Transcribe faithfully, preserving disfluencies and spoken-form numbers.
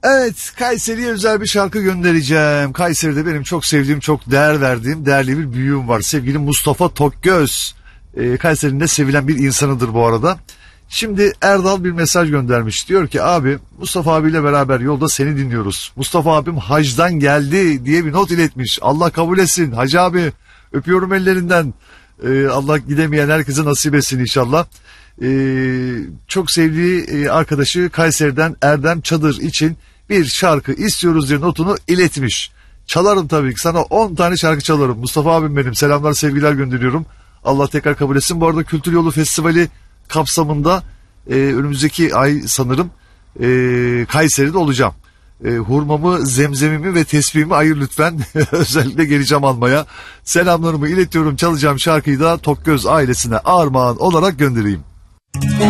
Evet, Kayseri'ye özel bir şarkı göndereceğim. Kayseri'de benim çok sevdiğim, çok değer verdiğim değerli bir büyüğüm var. Sevgili Mustafa Tokgöz. Ee, Kayseri'nin de sevilen bir insanıdır bu arada. Şimdi Erdal bir mesaj göndermiş. Diyor ki abi, Mustafa abiyle beraber yolda seni dinliyoruz. Mustafa abim hacdan geldi diye bir not iletmiş. Allah kabul etsin Hacı abi. Öpüyorum ellerinden. Ee, Allah gidemeyen herkese nasip etsin inşallah. Ee, çok sevdiği e, arkadaşı Kayseri'den Erdem Çadır için bir şarkı istiyoruz diye notunu iletmiş. Çalarım tabii ki, sana on tane şarkı çalarım. Mustafa abim benim, selamlar sevgiler gönderiyorum. Allah tekrar kabul etsin. Bu arada Kültür Yolu Festivali kapsamında e, önümüzdeki ay sanırım e, Kayseri'de olacağım. E, hurmamı, zemzemimi ve tesbihimi ayır lütfen. Özellikle geleceğim almaya. Selamlarımı iletiyorum. Çalacağım şarkıyı da Tokgöz ailesine armağan olarak göndereyim.